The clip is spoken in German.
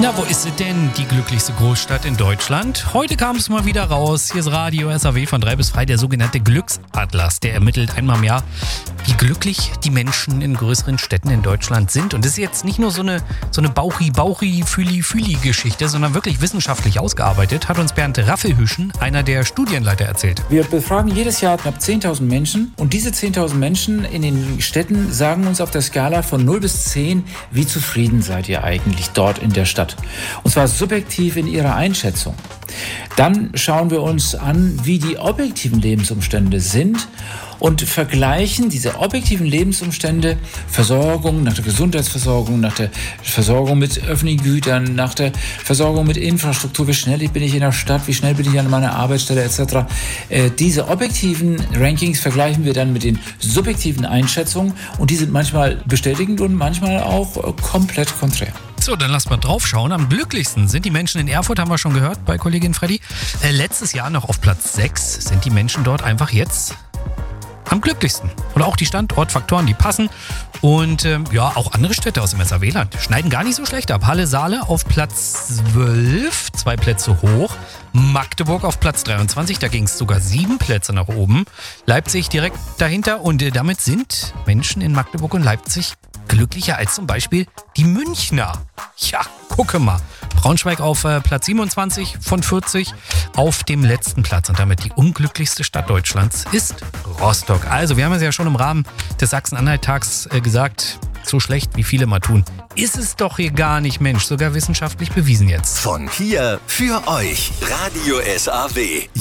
Na, wo ist sie denn, die glücklichste Großstadt in Deutschland? Heute kam es mal wieder raus. Hier ist Radio SAW von 3 bis 5, der sogenannte Glücksatlas. Der ermittelt einmal im Jahr, wie glücklich die Menschen in größeren Städten in Deutschland sind. Und das ist jetzt nicht nur so eine Bauchi-Fühli-Geschichte, sondern wirklich wissenschaftlich ausgearbeitet, hat uns Bernd Raffelhüschen, einer der Studienleiter, erzählt. Wir befragen jedes Jahr knapp 10.000 Menschen und diese 10.000 Menschen in den Städten sagen uns auf der Skala von 0 bis 10, wie zufrieden seid ihr eigentlich dort in der Stadt. Und zwar subjektiv in ihrer Einschätzung. Dann schauen wir uns an, wie die objektiven Lebensumstände sind und vergleichen diese objektiven Lebensumstände, Versorgung, nach der Gesundheitsversorgung, nach der Versorgung mit öffentlichen Gütern, nach der Versorgung mit Infrastruktur, wie schnell bin ich in der Stadt, wie schnell bin ich an meiner Arbeitsstelle etc. Diese objektiven Rankings vergleichen wir dann mit den subjektiven Einschätzungen und die sind manchmal bestätigend und manchmal auch komplett konträr. So, dann lass mal drauf schauen. Am glücklichsten sind die Menschen in Erfurt, haben wir schon gehört bei Kollegin Freddy. Letztes Jahr noch auf Platz 6 sind die Menschen dort einfach jetzt am glücklichsten. Oder auch die Standortfaktoren, die passen. Und auch andere Städte aus dem SAW-Land schneiden gar nicht so schlecht ab. Halle-Saale auf Platz 12, 2 Plätze hoch. Magdeburg auf Platz 23, da ging es sogar 7 Plätze nach oben. Leipzig direkt dahinter und damit sind Menschen in Magdeburg und Leipzig glücklicher als zum Beispiel die Münchner. Ja, gucke mal. Braunschweig auf Platz 27 von 40 auf dem letzten Platz. Und damit die unglücklichste Stadt Deutschlands ist Rostock. Also, wir haben es ja schon im Rahmen des Sachsen-Anhalt-Tags gesagt, so schlecht wie viele mal tun, ist es doch hier gar nicht, Mensch. Sogar wissenschaftlich bewiesen jetzt. Von hier für euch, Radio SAW.